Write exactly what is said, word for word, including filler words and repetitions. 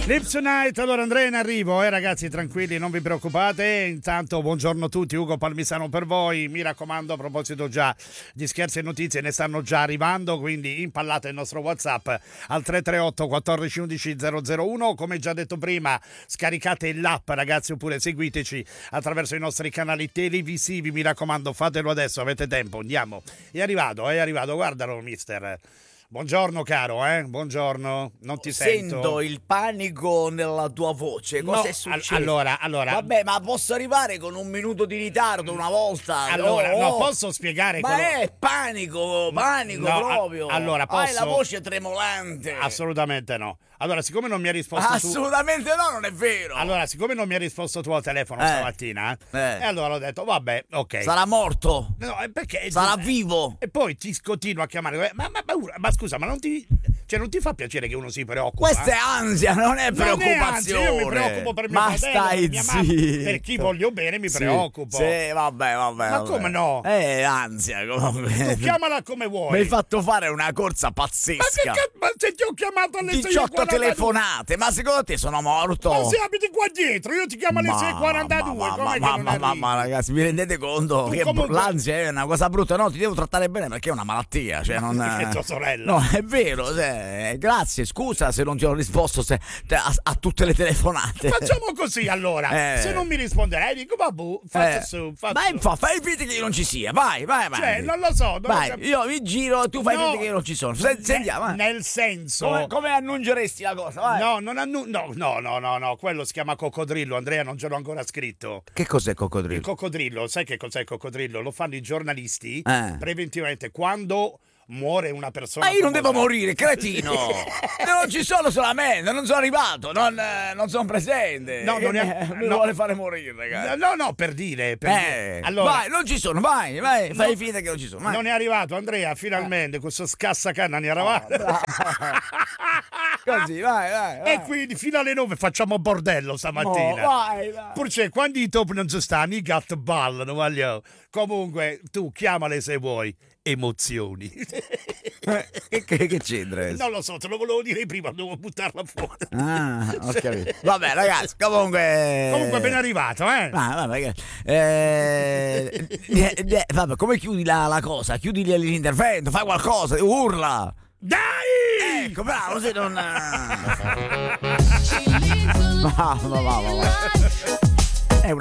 Lips Tonight, allora Andrea in arrivo, eh ragazzi, tranquilli, non vi preoccupate. Intanto buongiorno a tutti, Ugo Palmisano per voi. Mi raccomando, a proposito già di scherzi e notizie, ne stanno già arrivando, quindi impallate il nostro WhatsApp al tre tre otto quattordici undici zero zero uno. Come già detto prima, scaricate l'app, ragazzi, oppure seguiteci attraverso i nostri canali televisivi. Mi raccomando, fatelo adesso, avete tempo, andiamo. È arrivato, è arrivato, guardalo, mister. Buongiorno caro, eh? Buongiorno, non ti sento. Sento il panico nella tua voce. Cosa No, è successo? allora, allora. Vabbè, ma posso arrivare con un minuto di ritardo una volta? Allora, oh, no, oh. posso spiegare Ma quello... è panico, panico No, proprio. a- allora, Hai la posso- voce tremolante. Assolutamente no. Allora, siccome non mi ha risposto tu... Assolutamente no, non è vero. Allora, siccome non mi ha risposto tu al telefono Eh. stamattina, Eh. e allora ho detto, vabbè, ok. Sarà morto. No, è perché... Sarà vivo. E poi ti continua a chiamare. Ma, ma, ma, ma scusa, ma non ti... Cioè, non ti fa piacere che uno si preoccupa? Questa è ansia, non è Non è ansia, preoccupazione. io mi preoccupo per mio Ma fratello, stai per mia mamma, zitto. per chi voglio bene mi Sì, preoccupo. Sì, vabbè, vabbè. Ma vabbè. come no? Eh, ansia, comunque. Tu chiamala come vuoi. Mi hai fatto fare una corsa Ma che pazzesca. cazzo? Ma se ti ho chiamato alle sei e diciotto quarantadue telefonate, ma secondo te sono morto? Ma se abiti qua dietro, io ti chiamo alle sei e quarantadue. Ma, Com'è ma, che ma, non ma, ma, arrivi? ma, ragazzi, vi rendete conto Tu che comunque- l'ansia è una cosa brutta? No, ti devo trattare bene perché è una malattia. Cioè non... Che tua sorella. No, è vero. cioè, grazie, scusa se non ti ho risposto se- a, a tutte le telefonate. Facciamo così allora. Eh. Se non mi risponderai, dico vabbè, faccio Eh, su. Faccio vai, su. fa, fai finta che io non ci sia. Vai, vai, vai. Cioè, non lo so. Non Vai, lo cap- io mi giro e tu fai No. finta che io non ci sono. Se- Ne- Sentiamo. vai. Nel senso. Come, come annunceresti la cosa? Vai. No, non annu- no, no, no, no, no, quello si chiama coccodrillo. Andrea, non ce l'ho ancora scritto. Che cos'è Il coccodrillo? coccodrillo, sai che cos'è il coccodrillo? Lo fanno i giornalisti Eh. preventivamente quando muore una persona. Ma io non devo famosa. morire, cretino! Non ci sono solamente, non sono arrivato, non, eh, non sono presente. No, non è- Eh, Mi no. vuole fare morire, ragazzi. No, no, per dire. Per dire. Eh, Allora, vai, non ci sono, vai, vai, fai No. finta che non ci sono. Vai. non è arrivato Andrea, finalmente, questo scassacanna ne è arrivato. Così, vai, vai, vai. E quindi fino alle nove facciamo bordello stamattina. Oh, vai, vai. Purché quando i top non ci stanno, i gatti ballano, voglio. Comunque, tu chiamale se vuoi. Emozioni. Che, che, che c'entra? Non lo so, te lo volevo dire prima, devo buttarla fuori. Ah, ho capito. Vabbè, ragazzi, comunque. Comunque ben arrivato, eh? Ah, vabbè, che- eh, eh, eh, vabbè, come chiudi la, la cosa? Chiudi l'intervento, fai qualcosa, urla. Dai! Ecco, bravo, se non. Ma, ma, ma, ma, ma.